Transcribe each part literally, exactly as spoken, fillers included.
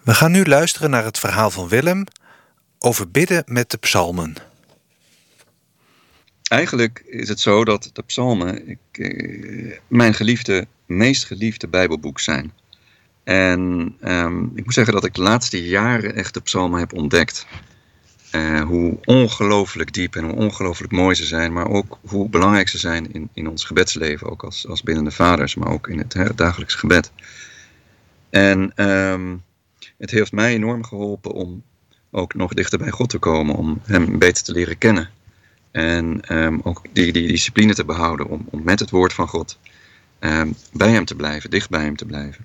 We gaan nu luisteren naar het verhaal van Willem over bidden met de psalmen. Eigenlijk is het zo dat de psalmen ik, eh, mijn geliefde, meest geliefde Bijbelboek zijn. En um, ik moet zeggen dat ik de laatste jaren echt de psalmen heb ontdekt. Uh, hoe ongelooflijk diep en hoe ongelooflijk mooi ze zijn, maar ook hoe belangrijk ze zijn in, in ons gebedsleven, ook als, als biddende vaders, maar ook in het hè, dagelijks gebed. En um, het heeft mij enorm geholpen om ook nog dichter bij God te komen, om hem beter te leren kennen. En um, ook die, die discipline te behouden om, om met het woord van God um, bij hem te blijven, dicht bij hem te blijven.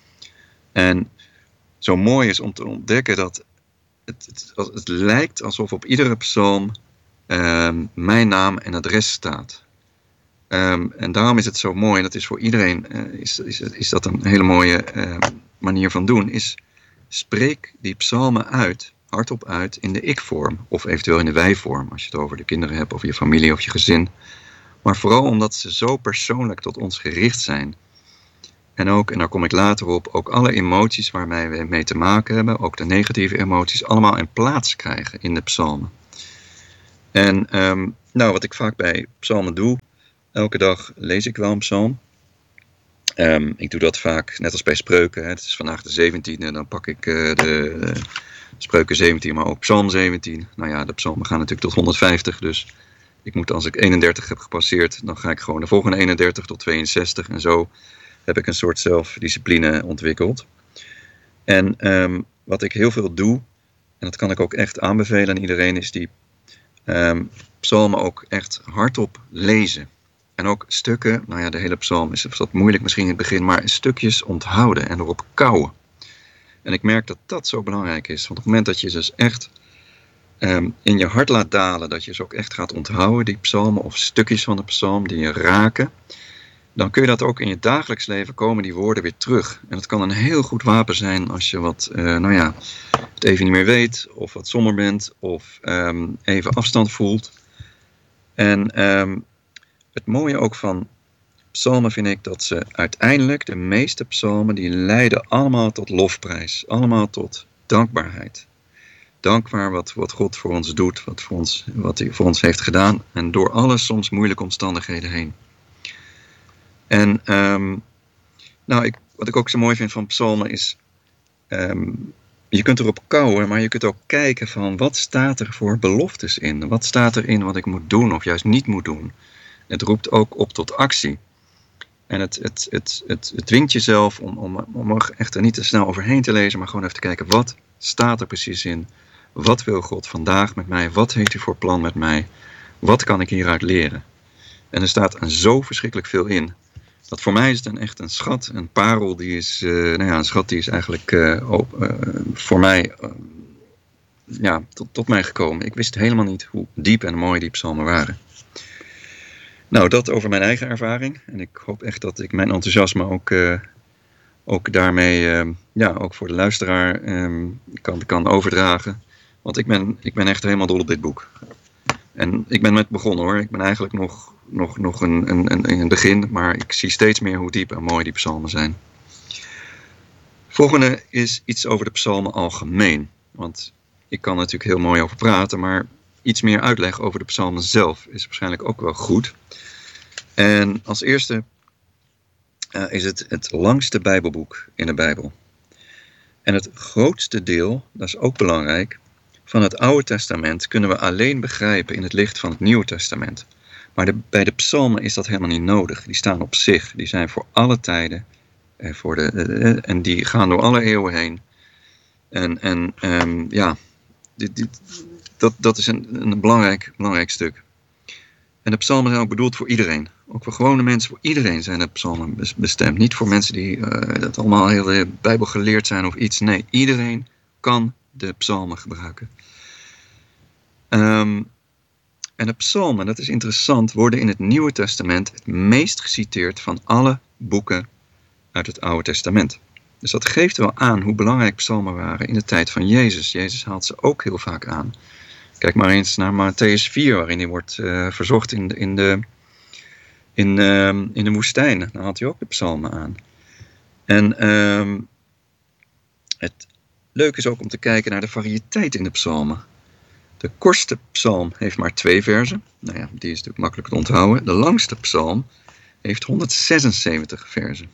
En zo mooi is om te ontdekken dat het, het, het lijkt alsof op iedere psalm um, mijn naam en adres staat. Um, en daarom is het zo mooi, en dat is voor iedereen uh, is, is, is dat een hele mooie uh, manier van doen, is spreek die psalmen uit, hardop uit, in de ik-vorm. Of eventueel in de wij-vorm, als je het over de kinderen hebt, of je familie, of je gezin. Maar vooral omdat ze zo persoonlijk tot ons gericht zijn. En ook, en daar kom ik later op, ook alle emoties waarmee we mee te maken hebben, ook de negatieve emoties, allemaal een plaats krijgen in de psalmen. En um, nou, wat ik vaak bij psalmen doe, elke dag lees ik wel een psalm. Um, ik doe dat vaak, net als bij Spreuken, hè. Het is vandaag de zeventiende, dan pak ik uh, de, de Spreuken zeventien, maar ook Psalm zeventien. Nou ja, de psalmen gaan natuurlijk tot honderdvijftig, dus ik moet, als ik eenendertig heb gepasseerd, dan ga ik gewoon de volgende eenendertig tot tweeënzestig en zo heb ik een soort zelfdiscipline ontwikkeld. En um, wat ik heel veel doe, en dat kan ik ook echt aanbevelen aan iedereen, is die um, psalmen ook echt hardop lezen. En ook stukken, nou ja, de hele psalm is wat moeilijk misschien in het begin, maar stukjes onthouden en erop kauwen. En ik merk dat dat zo belangrijk is. Want op het moment dat je dus echt um, in je hart laat dalen, dat je ze ook echt gaat onthouden, die psalmen of stukjes van de psalm die je raken, dan kun je dat ook in je dagelijks leven komen, die woorden weer terug. En dat kan een heel goed wapen zijn als je wat, uh, nou ja, het even niet meer weet, of wat somber bent, of um, even afstand voelt. En um, het mooie ook van psalmen vind ik dat ze uiteindelijk, de meeste psalmen, die leiden allemaal tot lofprijs. Allemaal tot dankbaarheid. Dankbaar wat, wat God voor ons doet, wat, voor ons, wat hij voor ons heeft gedaan. En door alle soms moeilijke omstandigheden heen. En um, nou, ik, wat ik ook zo mooi vind van psalmen is, um, je kunt erop kauwen, maar je kunt ook kijken van wat staat er voor beloftes in? Wat staat er in wat ik moet doen of juist niet moet doen? Het roept ook op tot actie. En het, het, het, het, het dwingt jezelf om, om, om er echt er niet te snel overheen te lezen, maar gewoon even te kijken, wat staat er precies in? Wat wil God vandaag met mij? Wat heeft hij voor plan met mij? Wat kan ik hieruit leren? En er staat er zo verschrikkelijk veel in. Dat voor mij is het een, echt een schat, een parel, die is, uh, nou ja, een schat die is eigenlijk uh, op, uh, voor mij uh, ja, tot, tot mij gekomen. Ik wist helemaal niet hoe diep en mooi die psalmen waren. Nou, dat over mijn eigen ervaring. En ik hoop echt dat ik mijn enthousiasme ook, uh, ook daarmee uh, ja, ook voor de luisteraar um, kan, kan overdragen. Want ik ben, ik ben echt helemaal dol op dit boek. En ik ben met begonnen hoor. Ik ben eigenlijk nog, nog, nog een, een, een, een begin. Maar ik zie steeds meer hoe diep en mooi die psalmen zijn. Volgende is iets over de psalmen algemeen. Want ik kan er natuurlijk heel mooi over praten, maar iets meer uitleg over de psalmen zelf is waarschijnlijk ook wel goed. En als eerste uh, is het het langste Bijbelboek in de Bijbel. En het grootste deel, dat is ook belangrijk, van het Oude Testament kunnen we alleen begrijpen in het licht van het Nieuwe Testament. Maar de, bij de psalmen is dat helemaal niet nodig. Die staan op zich. Die zijn voor alle tijden. Eh, voor de, de, en die gaan door alle eeuwen heen. En, en um, ja, dit, dit, dat, dat is een, een belangrijk, belangrijk stuk. En de psalmen zijn ook bedoeld voor iedereen. Ook voor gewone mensen, voor iedereen zijn de psalmen bestemd. Niet voor mensen die uh, dat allemaal heel uh, bijbelgeleerd zijn of iets. Nee, iedereen kan de psalmen gebruiken. Um, en de psalmen, dat is interessant, worden in het Nieuwe Testament het meest geciteerd van alle boeken uit het Oude Testament. Dus dat geeft wel aan hoe belangrijk psalmen waren in de tijd van Jezus. Jezus haalt ze ook heel vaak aan. Kijk maar eens naar Matthäus vier, waarin hij wordt uh, verzocht in de, in, de, in, uh, in de woestijn. Dan haalt hij ook de psalmen aan. En uh, het leuk is ook om te kijken naar de variëteit in de psalmen. De kortste psalm heeft maar twee verzen. Nou ja, die is natuurlijk makkelijk te onthouden. De langste psalm heeft honderdzesenzeventig verzen.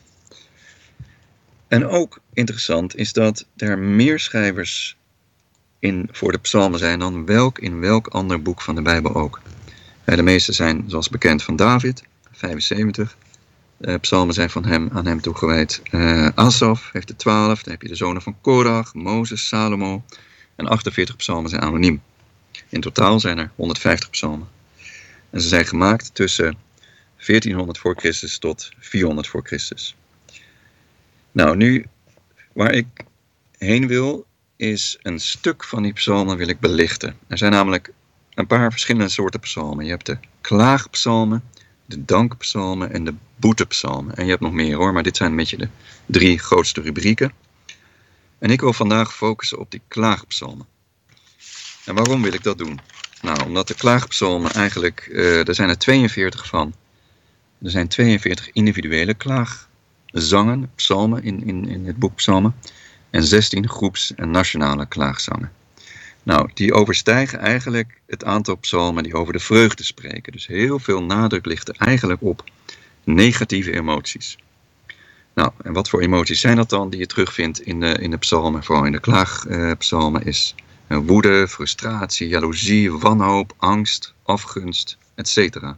En ook interessant is dat er meer schrijvers in, voor de psalmen zijn dan welk in welk ander boek van de Bijbel ook. De meeste zijn, zoals bekend, van David, vijfenzeventig. De psalmen zijn van hem, aan hem toegewijd. Uh, Asaf heeft er twaalf. Dan heb je de zonen van Korach, Mozes, Salomo. En achtenveertig psalmen zijn anoniem. In totaal zijn er honderdvijftig psalmen. En ze zijn gemaakt tussen veertienhonderd voor Christus tot vierhonderd voor Christus. Nou, nu, waar ik heen wil, is een stuk van die psalmen wil ik belichten. Er zijn namelijk een paar verschillende soorten psalmen. Je hebt de klaagpsalmen, de dankpsalmen en de boetepsalmen. En je hebt nog meer hoor, maar dit zijn een beetje de drie grootste rubrieken. En ik wil vandaag focussen op die klaagpsalmen. En waarom wil ik dat doen? Nou, omdat de klaagpsalmen eigenlijk, uh, er zijn er tweeënveertig van. Er zijn tweeënveertig individuele klaagzangen, psalmen in, in, in het boek psalmen. En zestien groeps- en nationale klaagzangen. Nou, die overstijgen eigenlijk het aantal psalmen die over de vreugde spreken. Dus heel veel nadruk ligt er eigenlijk op negatieve emoties. Nou, en wat voor emoties zijn dat dan die je terugvindt in de, in de psalmen, vooral in de klaagpsalmen, is woede, frustratie, jaloezie, wanhoop, angst, afgunst, et cetera.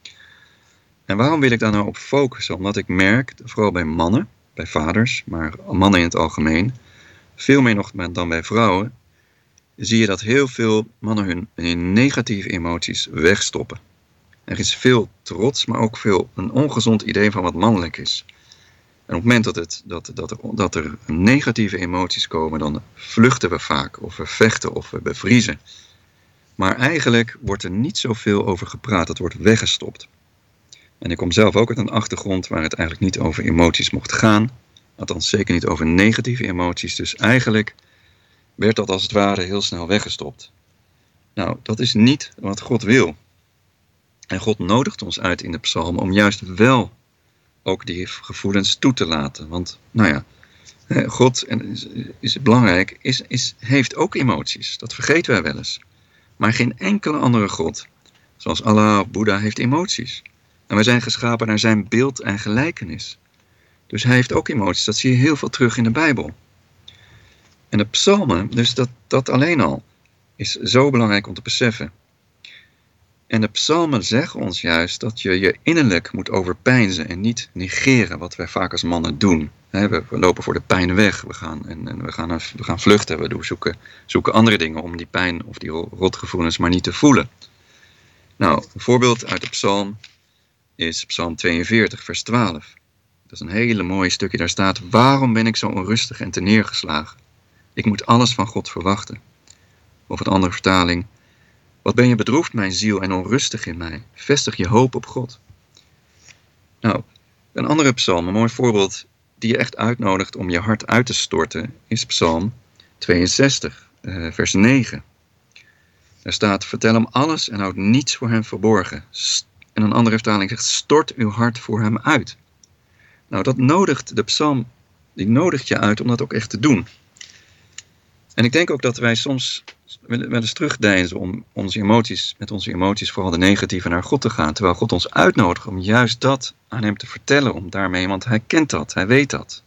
En waarom wil ik daar nou op focussen? Omdat ik merk, vooral bij mannen, bij vaders, maar mannen in het algemeen, veel meer nog dan bij vrouwen, zie je dat heel veel mannen hun, hun negatieve emoties wegstoppen. Er is veel trots, maar ook veel een ongezond idee van wat mannelijk is. En op het moment dat, het, dat, dat, er, dat er negatieve emoties komen, dan vluchten we vaak, of we vechten, of we bevriezen. Maar eigenlijk wordt er niet zoveel over gepraat, het wordt weggestopt. En ik kom zelf ook uit een achtergrond waar het eigenlijk niet over emoties mocht gaan. Althans zeker niet over negatieve emoties. Dus eigenlijk werd dat als het ware heel snel weggestopt. Nou, dat is niet wat God wil. En God nodigt ons uit in de psalmen om juist wel ook die gevoelens toe te laten. Want, nou ja, God, en is, is belangrijk, is, is, heeft ook emoties. Dat vergeten wij wel eens. Maar geen enkele andere God, zoals Allah of Boeddha, heeft emoties. En wij zijn geschapen naar zijn beeld en gelijkenis. Dus hij heeft ook emoties. Dat zie je heel veel terug in de Bijbel. En de psalmen, dus dat, dat alleen al, is zo belangrijk om te beseffen. En de psalmen zeggen ons juist dat je je innerlijk moet overpeinzen en niet negeren wat wij vaak als mannen doen. He, we, we lopen voor de pijn weg, we gaan, en, en we, gaan, we gaan vluchten, we doen, zoeken, zoeken andere dingen om die pijn of die rotgevoelens maar niet te voelen. Nou, een voorbeeld uit de psalm is psalm tweeënveertig, vers twaalf. Dat is een hele mooi stukje, daar staat: waarom ben ik zo onrustig en terneergeslagen? Ik moet alles van God verwachten. Of een andere vertaling: wat ben je bedroefd, mijn ziel, en onrustig in mij? Vestig je hoop op God. Nou, een andere psalm, een mooi voorbeeld die je echt uitnodigt om je hart uit te storten, is psalm tweeënzestig, uh, vers negen. Daar staat: vertel hem alles en houd niets voor hem verborgen. En een andere vertaling zegt: stort uw hart voor hem uit. Nou, dat nodigt de psalm, die nodigt je uit om dat ook echt te doen. En ik denk ook dat wij soms wel eens terugdeinzen om onze emoties, met onze emoties, vooral de negatieve, naar God te gaan. Terwijl God ons uitnodigt om juist dat aan hem te vertellen. Om daarmee, want hij kent dat, hij weet dat.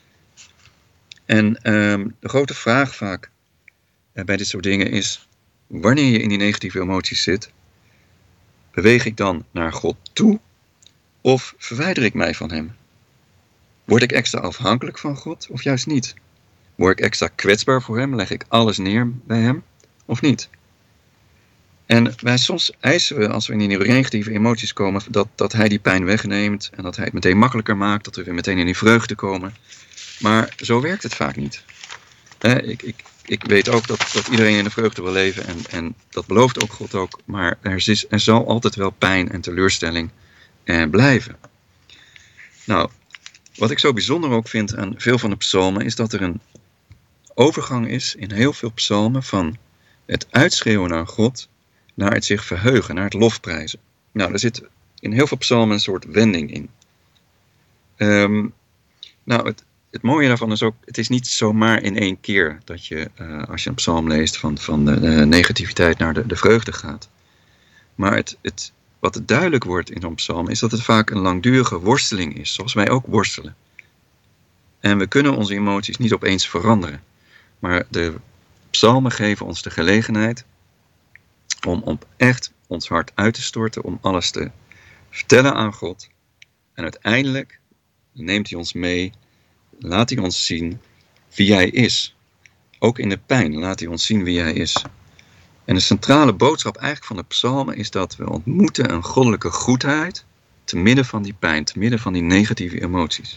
En um, de grote vraag vaak uh, bij dit soort dingen is: wanneer je in die negatieve emoties zit, beweeg ik dan naar God toe of verwijder ik mij van hem? Word ik extra afhankelijk van God of juist niet? Word ik extra kwetsbaar voor hem? Leg ik alles neer bij hem of niet? En wij soms eisen we, als we in die negatieve emoties komen, dat, dat hij die pijn wegneemt en dat hij het meteen makkelijker maakt, dat we weer meteen in die vreugde komen. Maar zo werkt het vaak niet. Eh, ik, ik, ik weet ook dat, dat iedereen in de vreugde wil leven en, en dat belooft ook God ook, maar er, is, er zal altijd wel pijn en teleurstelling eh, blijven. Nou, wat ik zo bijzonder ook vind aan veel van de psalmen is dat er een overgang is in heel veel psalmen van het uitschreeuwen naar God naar het zich verheugen, naar het lofprijzen. Nou, er zit in heel veel psalmen een soort wending in. Um, nou, het, het mooie daarvan is ook, het is niet zomaar in één keer dat je, uh, als je een psalm leest, van, van de, de negativiteit naar de, de vreugde gaat. Maar het, het, wat het duidelijk wordt in zo'n psalm is dat het vaak een langdurige worsteling is, zoals wij ook worstelen. En we kunnen onze emoties niet opeens veranderen. Maar de psalmen geven ons de gelegenheid om op echt ons hart uit te storten, om alles te vertellen aan God. En uiteindelijk neemt hij ons mee, laat hij ons zien wie hij is. Ook in de pijn laat hij ons zien wie hij is. En de centrale boodschap eigenlijk van de psalmen is dat we ontmoeten een goddelijke goedheid te midden van die pijn, te midden van die negatieve emoties.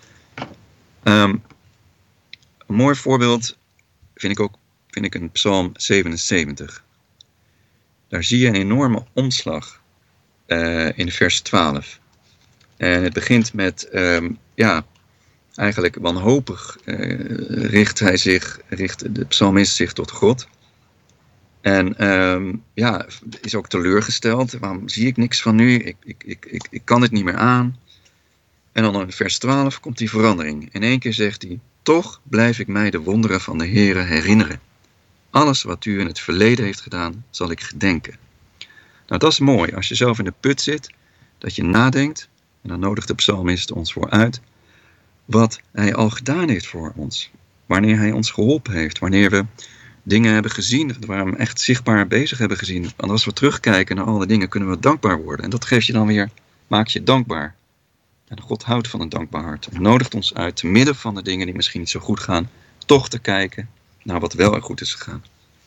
Um, een mooi voorbeeld vind ik ook vind ik een psalm zevenenzeventig. Daar zie je een enorme omslag uh, in vers twaalf. En het begint met, um, ja, eigenlijk wanhopig uh, richt hij zich, richt de psalmist zich tot God. En um, ja, is ook teleurgesteld. Waarom zie ik niks van nu? Ik, ik, ik, ik, ik kan het niet meer aan. En dan in vers twaalf komt die verandering. In één keer zegt hij, toch blijf ik mij de wonderen van de Heere herinneren. Alles wat u in het verleden heeft gedaan, zal ik gedenken. Nou, dat is mooi. Als je zelf in de put zit, dat je nadenkt, en dan nodigt de psalmist ons voor uit, wat hij al gedaan heeft voor ons. Wanneer hij ons geholpen heeft, wanneer we dingen hebben gezien, waar we hem echt zichtbaar bezig hebben gezien. En als we terugkijken naar alle dingen, kunnen we dankbaar worden. En dat geeft je dan weer, maakt je dankbaar. En God houdt van een dankbaar hart. En nodigt ons uit, te midden van de dingen die misschien niet zo goed gaan, toch te kijken naar wat wel en goed is gegaan.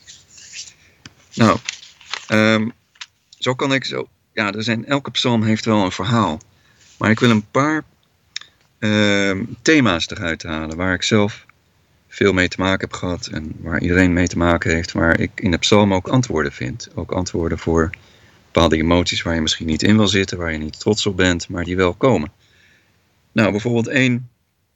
Nou, um, zo kan ik zo. Ja, er zijn, elke psalm heeft wel een verhaal. Maar ik wil een paar um, thema's eruit halen waar ik zelf veel mee te maken heb gehad en waar iedereen mee te maken heeft, waar ik in de psalm ook antwoorden vind. Ook antwoorden voor bepaalde emoties waar je misschien niet in wil zitten, waar je niet trots op bent, maar die wel komen. Nou, bijvoorbeeld één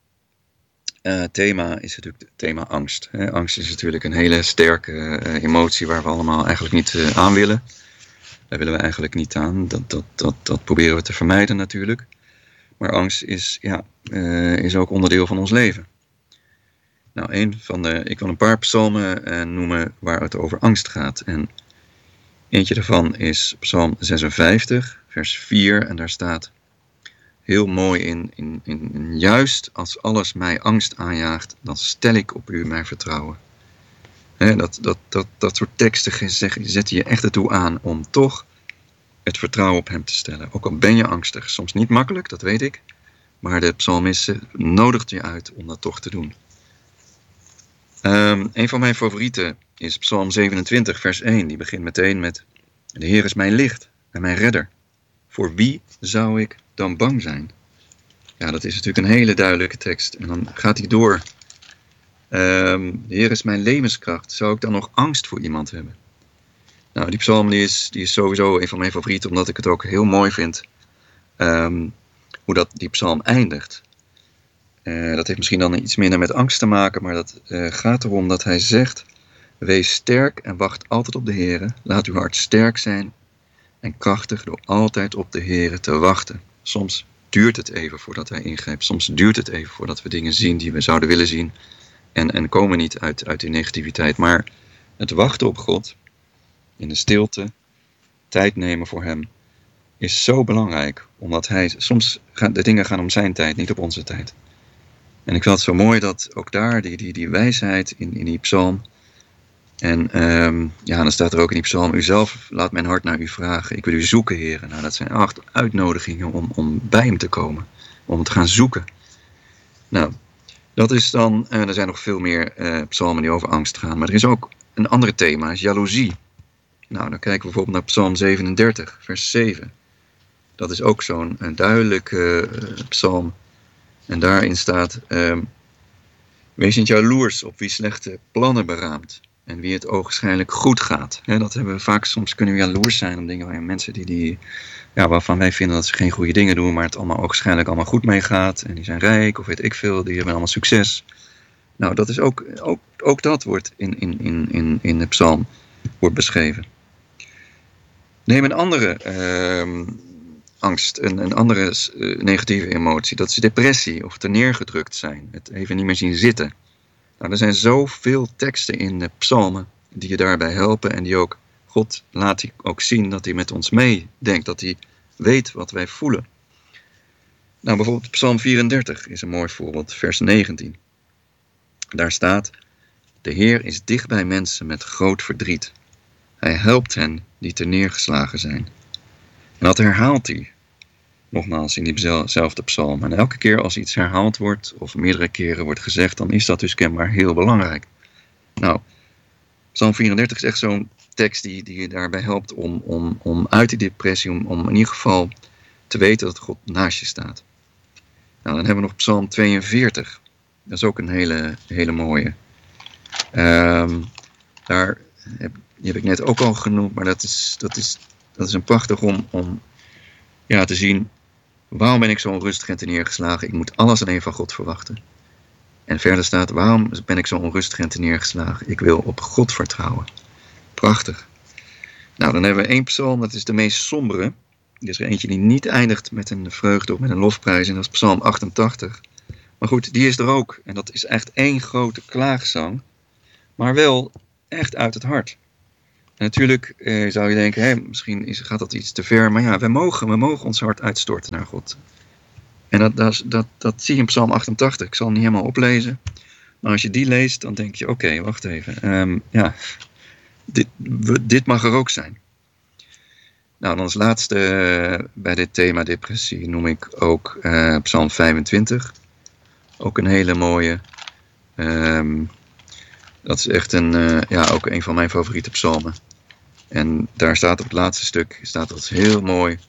uh, thema is natuurlijk het thema angst. Hè. Angst is natuurlijk een hele sterke uh, emotie waar we allemaal eigenlijk niet uh, aan willen. Daar willen we eigenlijk niet aan. Dat, dat, dat, dat proberen we te vermijden natuurlijk. Maar angst is, ja, uh, is ook onderdeel van ons leven. Nou, een van de, ik wil een paar psalmen uh, noemen waar het over angst gaat. En eentje daarvan is psalm zesenvijftig, vers vier. En daar staat heel mooi in, in, in, in juist als alles mij angst aanjaagt, dan stel ik op u mijn vertrouwen. He, dat, dat, dat, dat soort teksten zetten je echt ertoe aan om toch het vertrouwen op hem te stellen. Ook al ben je angstig. Soms niet makkelijk, dat weet ik. Maar de psalmist nodigt je uit om dat toch te doen. Um, een van mijn favorieten is psalm zevenentwintig, vers één. Die begint meteen met: de Heer is mijn licht en mijn redder. Voor wie zou ik dan bang zijn? Ja, dat is natuurlijk een hele duidelijke tekst. En dan gaat hij door. Um, de Heer is mijn levenskracht. Zou ik dan nog angst voor iemand hebben? Nou, die psalm die is, die is sowieso een van mijn favorieten, omdat ik het ook heel mooi vind um, hoe dat die psalm eindigt. Uh, dat heeft misschien dan iets minder met angst te maken, maar dat uh, gaat erom dat hij zegt: wees sterk en wacht altijd op de Heere. Laat uw hart sterk zijn en krachtig door altijd op de Heere te wachten. Soms duurt het even voordat hij ingrijpt. Soms duurt het even voordat we dingen zien die we zouden willen zien. En, en komen niet uit, uit die negativiteit. Maar het wachten op God, in de stilte, tijd nemen voor hem, is zo belangrijk. Omdat hij, soms gaan de dingen gaan om zijn tijd, niet op onze tijd. En ik vind het zo mooi dat ook daar die, die, die wijsheid in, in die psalm. En um, ja, dan staat er ook in die psalm: u zelf laat mijn hart naar u vragen. Ik wil u zoeken, Heer. Nou, dat zijn acht uitnodigingen om, om bij hem te komen. Om te gaan zoeken. Nou, dat is dan, uh, er zijn nog veel meer uh, psalmen die over angst gaan. Maar er is ook een ander thema, is jaloezie. Nou, dan kijken we bijvoorbeeld naar psalm zevenendertig, vers zeven. Dat is ook zo'n uh, duidelijke uh, psalm. En daarin staat: uh, wees niet jaloers op wie slechte plannen beraamt. En wie het ogenschijnlijk goed gaat. He, dat hebben we vaak, soms kunnen we jaloers zijn om dingen waar mensen die, die, ja, waarvan wij vinden dat ze geen goede dingen doen, maar het allemaal ogenschijnlijk allemaal goed meegaat. En die zijn rijk, of weet ik veel, die hebben allemaal succes. Nou, dat is ook, ook, ook dat wordt in, in, in, in, in de psalm wordt beschreven. Neem een andere uh, angst, een, een andere uh, negatieve emotie. Dat is depressie of te neergedrukt zijn. Het even niet meer zien zitten. Nou, er zijn zoveel teksten in de psalmen die je daarbij helpen. En die ook, God laat die ook zien dat hij met ons meedenkt. Dat hij weet wat wij voelen. Nou, bijvoorbeeld Psalm vierendertig is een mooi voorbeeld, vers negentien. Daar staat: de Heer is dicht bij mensen met groot verdriet. Hij helpt hen die ter neergeslagen zijn. En dat herhaalt hij, nogmaals, in diezelfde psalm. En elke keer als iets herhaald wordt, of meerdere keren wordt gezegd, dan is dat dus kenbaar heel belangrijk. Nou, Psalm vierendertig is echt zo'n tekst die, die je daarbij helpt om, om, om uit die depressie, om, om in ieder geval te weten dat God naast je staat. Nou, dan hebben we nog Psalm tweeënveertig. Dat is ook een hele, hele mooie. Um, daar heb, die heb ik net ook al genoemd, maar dat is, dat is, dat is een prachtig om, om ja, te zien. Waarom ben ik zo onrustig en te neergeslagen? Ik moet alles alleen van God verwachten. En verder staat: waarom ben ik zo onrustig en te neergeslagen? Ik wil op God vertrouwen. Prachtig. Nou, dan hebben we één psalm, dat is de meest sombere. Er is er eentje die niet eindigt met een vreugde of met een lofprijs. En dat is Psalm achtentachtig. Maar goed, die is er ook. En dat is echt één grote klaagzang. Maar wel echt uit het hart. En natuurlijk eh, zou je denken, hé, misschien is, gaat dat iets te ver. Maar ja, we mogen, we mogen ons hart uitstorten naar God. En dat, dat, dat, dat zie je in Psalm achtentachtig. Ik zal hem niet helemaal oplezen. Maar als je die leest, dan denk je, oké, okay, wacht even. Um, ja, dit, dit mag er ook zijn. Nou, dan als laatste uh, bij dit thema depressie noem ik ook uh, Psalm vijfentwintig. Ook een hele mooie. Um, dat is echt een, uh, ja, ook een van mijn favoriete psalmen. En daar staat op het laatste stuk, staat dat heel mooi.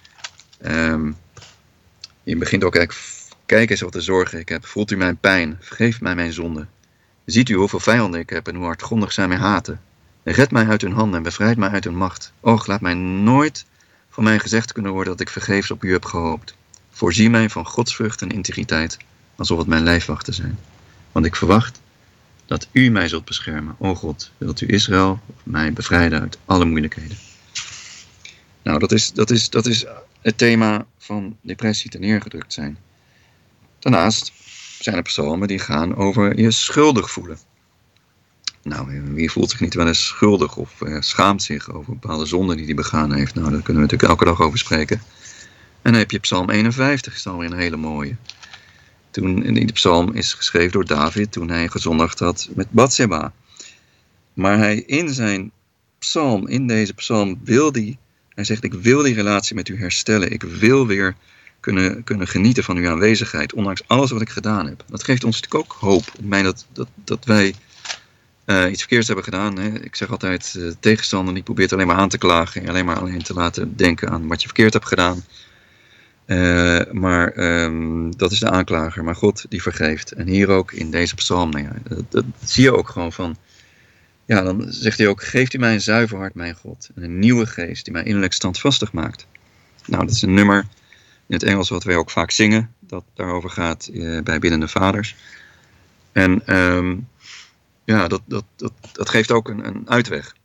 Um, je begint ook eigenlijk, kijk eens wat de zorgen ik heb. Voelt u mijn pijn? Vergeef mij mijn zonde. Ziet u hoeveel vijanden ik heb en hoe hardgrondig zij mij haten? Red mij uit hun handen en bevrijd mij uit hun macht. Och, laat mij nooit van mij gezegd kunnen worden dat ik vergeefs op u heb gehoopt. Voorzie mij van godsvrucht en integriteit, alsof het mijn lijfwachten zijn. Want ik verwacht dat u mij zult beschermen. O God, wilt u Israël mij bevrijden uit alle moeilijkheden. Nou, dat is, dat is, dat is het thema van depressie, te neergedrukt zijn. Daarnaast zijn er psalmen die gaan over je schuldig voelen. Nou, wie voelt zich niet wel eens schuldig of uh, schaamt zich over bepaalde zonden die hij begaan heeft? Nou, daar kunnen we natuurlijk elke dag over spreken. En dan heb je Psalm eenenvijftig, is alweer een hele mooie. Toen, in de psalm is geschreven door David toen hij gezondigd had met Batseba. Maar hij in zijn psalm, in deze psalm, wil hij, hij zegt, ik wil die relatie met u herstellen. Ik wil weer kunnen, kunnen genieten van uw aanwezigheid, ondanks alles wat ik gedaan heb. Dat geeft ons natuurlijk ook hoop. Ik meen dat, dat, dat wij uh, iets verkeerds hebben gedaan. Hè. Ik zeg altijd, de tegenstander die probeert alleen maar aan te klagen en alleen maar alleen te laten denken aan wat je verkeerd hebt gedaan. Uh, maar um, dat is de aanklager. Maar God die vergeeft. En hier ook in deze psalm. Nou ja, dat, dat zie je ook gewoon van. Ja, dan zegt hij ook: geeft u mij een zuiver hart, mijn God. En een nieuwe geest die mij innerlijk standvastig maakt. Nou, dat is een nummer in het Engels wat wij ook vaak zingen. Dat daarover gaat uh, bij biddende vaders. En um, ja, dat, dat, dat, dat geeft ook een, een uitweg.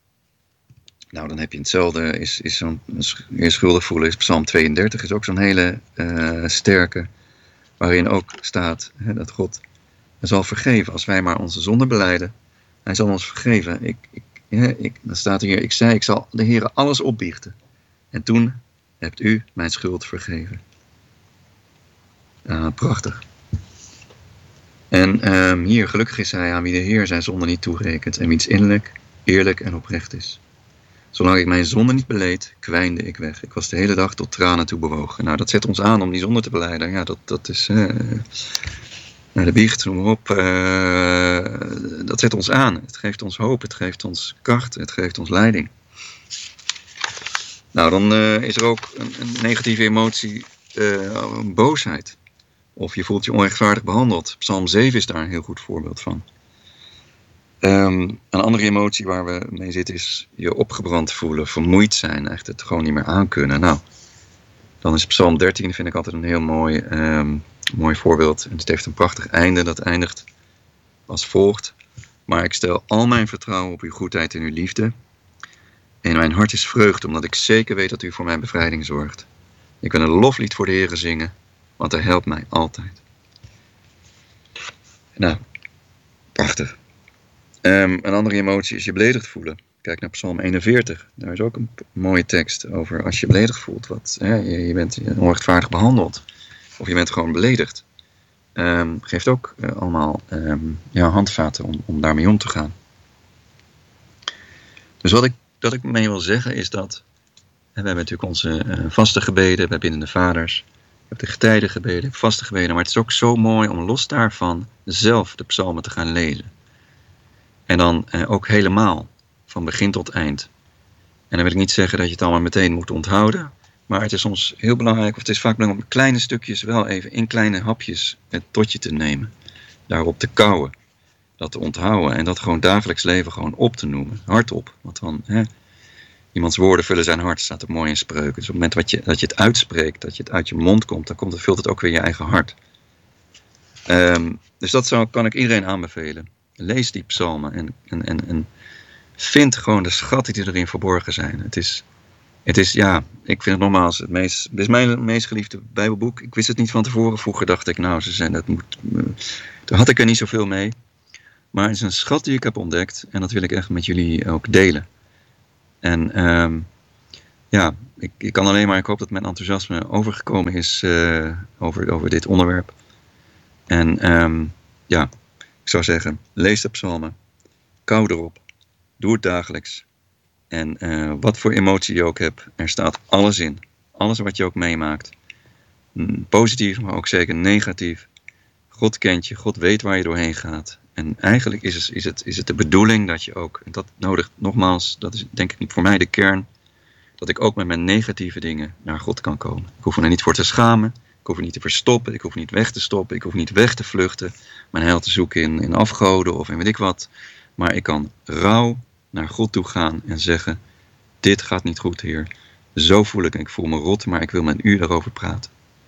Nou, dan heb je hetzelfde, is, is zo'n je schuldig voelen, is Psalm tweeëndertig, is ook zo'n hele uh, sterke, waarin ook staat hè, dat God zal vergeven als wij maar onze zonde belijden. Hij zal ons vergeven. Ik, ik, hè, ik, dan staat hier, ik zei, ik zal de Heere alles opbiechten. En toen hebt u mijn schuld vergeven. Uh, prachtig. En um, hier, gelukkig is hij aan wie de Heer zijn zonde niet toerekent en wiens innerlijk, eerlijk en oprecht is. Zolang ik mijn zonde niet beleed, kwijnde ik weg. Ik was de hele dag tot tranen toe bewogen. Nou, dat zet ons aan om die zonde te belijden. Ja, dat, dat is... Uh, de biecht, noem maar op. Uh, dat zet ons aan. Het geeft ons hoop, het geeft ons kracht, het geeft ons leiding. Nou, dan uh, is er ook een, een negatieve emotie, uh, boosheid. Of je voelt je onrechtvaardig behandeld. Psalm zeven is daar een heel goed voorbeeld van. Um, een andere emotie waar we mee zitten is je opgebrand voelen, vermoeid zijn, echt het gewoon niet meer aankunnen. Nou, dan is Psalm dertien, vind ik altijd een heel mooi, um, mooi voorbeeld. En het heeft een prachtig einde, dat eindigt als volgt. Maar ik stel al mijn vertrouwen op uw goedheid en uw liefde. En mijn hart is vreugd, omdat ik zeker weet dat u voor mijn bevrijding zorgt. Je kunt een loflied voor de Heere zingen, want hij helpt mij altijd. Nou, prachtig. Um, een andere emotie is je beledigd voelen. Kijk naar Psalm eenenveertig. Daar is ook een p- mooie tekst over als je beledigd voelt. Wat, hè, je, je bent onrechtvaardig behandeld. Of je bent gewoon beledigd. Um, geeft ook uh, allemaal um, ja, handvaten om, om daarmee om te gaan. Dus wat ik, dat ik mee wil zeggen is dat... We hebben natuurlijk onze uh, vaste gebeden bij Biddende Vaders. Ik heb de getijden gebeden, vaste gebeden. Maar het is ook zo mooi om los daarvan zelf de psalmen te gaan lezen. En dan uh, ook helemaal, van begin tot eind. En dan wil ik niet zeggen dat je het allemaal meteen moet onthouden. Maar het is soms heel belangrijk, of het is vaak belangrijk om kleine stukjes wel even in kleine hapjes het tot je te nemen. Daarop te kauwen, dat te onthouden en dat gewoon dagelijks leven gewoon op te noemen. Hardop, want dan... Hè, iemands woorden vullen zijn hart, staat ook mooi in Spreuken. Dus op het moment dat je, dat je het uitspreekt, dat je het uit je mond komt, dan komt het, vult het ook weer je eigen hart. Um, dus dat zou, kan ik iedereen aanbevelen. Lees die psalmen en, en, en, en vind gewoon de schatten die erin verborgen zijn. Het is, het is ja, ik vind het nogmaals het meest, het is mijn meest geliefde Bijbelboek. Ik wist het niet van tevoren. Vroeger dacht ik, nou, ze zijn, dat moet, daar had ik er niet zoveel mee. Maar het is een schat die ik heb ontdekt en dat wil ik echt met jullie ook delen. En um, ja, ik, ik kan alleen maar, ik hoop dat mijn enthousiasme overgekomen is uh, over, over dit onderwerp. En um, ja, ik zou zeggen, lees de psalmen, kauw erop, doe het dagelijks. En uh, wat voor emotie je ook hebt, er staat alles in. Alles wat je ook meemaakt. Positief, maar ook zeker negatief. God kent je, God weet waar je doorheen gaat. En eigenlijk is het, is het, is het de bedoeling dat je ook, dat nodig nogmaals, dat is denk ik voor mij de kern, dat ik ook met mijn negatieve dingen naar God kan komen. Ik hoef me er niet voor te schamen, ik hoef er niet te verstoppen, ik hoef niet weg te stoppen, ik hoef niet weg te vluchten, mijn heil te zoeken in, in afgoden of in weet ik wat. Maar ik kan rauw naar God toe gaan en zeggen, dit gaat niet goed, Heer. Zo voel ik en ik voel me rot, maar ik wil met u daarover praten.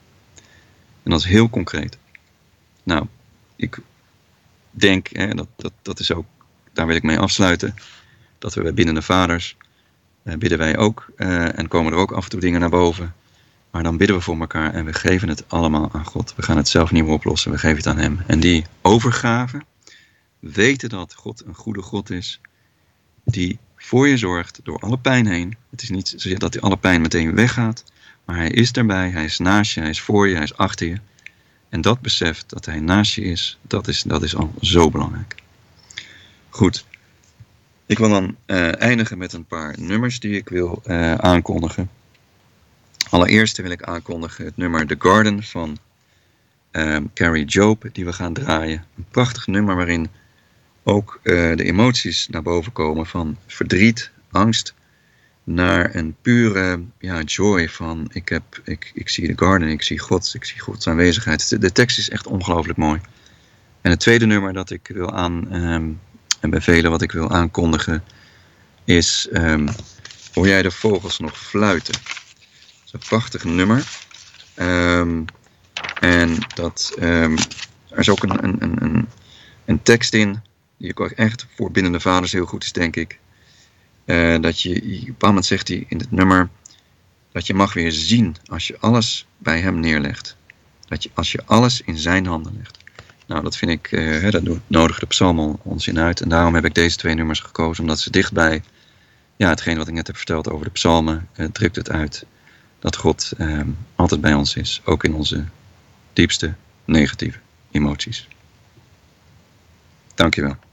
En dat is heel concreet. Nou, ik denk, hè, dat, dat, dat is ook, daar wil ik mee afsluiten, dat we bij Biddende Vaders eh, bidden wij ook eh, en komen er ook af en toe dingen naar boven. Maar dan bidden we voor elkaar en we geven het allemaal aan God. We gaan het zelf niet meer oplossen, we geven het aan hem. En die overgave, weten dat God een goede God is, die voor je zorgt door alle pijn heen. Het is niet zozeer dat hij alle pijn meteen weggaat, maar hij is erbij, hij is naast je, hij is voor je, hij is achter je. En dat besef dat hij naast je is, dat is, dat is al zo belangrijk. Goed, ik wil dan uh, eindigen met een paar nummers die ik wil uh, aankondigen. Allereerst wil ik aankondigen het nummer The Garden van uh, Carrie Job, die we gaan draaien. Een prachtig nummer waarin ook uh, de emoties naar boven komen van verdriet, angst, naar een pure ja, joy van ik, heb, ik, ik zie de garden, ik zie God, ik zie Gods aanwezigheid. De tekst is echt ongelooflijk mooi. En het tweede nummer dat ik wil aan, um, en bij velen wat ik wil aankondigen, is um, hoor jij de vogels nog fluiten. Dat is een prachtig nummer. Um, en dat, um, er is ook een, een, een, een tekst in, die ook echt voor Biddende Vaders heel goed is, denk ik. Uh, dat je, op een bepaald moment zegt hij in het nummer, dat je mag weer zien als je alles bij hem neerlegt. Dat je, als je alles in zijn handen legt. Nou, dat vind ik, uh, hè, dat nodigt de psalm ons in uit. En daarom heb ik deze twee nummers gekozen, omdat ze dichtbij, ja, hetgeen wat ik net heb verteld over de psalmen, uh, drukt het uit. Dat God uh, altijd bij ons is, ook in onze diepste negatieve emoties. Dankjewel.